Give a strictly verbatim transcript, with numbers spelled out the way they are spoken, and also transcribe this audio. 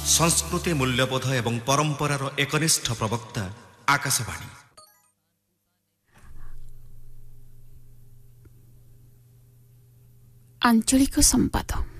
संस्कृति मूल्यबोध एवं परंपरार एकनिष्ठ प्रवक्ता आकाशवाणी। आंचलिक संवाद।